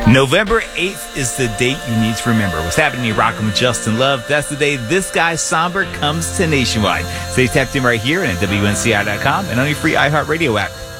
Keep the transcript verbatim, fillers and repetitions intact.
November eighth is the date you need to remember. What's happening in Rockin' with Justin Love? That's the day This Guy Somber comes to Nationwide. Stay tapped in right here and at W N C I dot com and on your free iHeartRadio app.